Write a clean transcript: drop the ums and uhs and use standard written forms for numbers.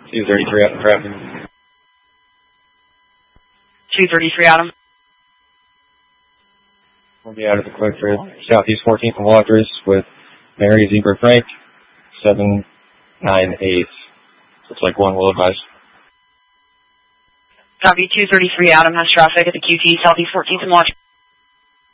233 Adam traffic. 233 Adam. We'll be out of the quick for Southeast 14th and Watrous with Mary Zebra Frank, 798. Looks like one will advise. Copy 233 Adam has traffic at the QT Southeast 14th and Watrous.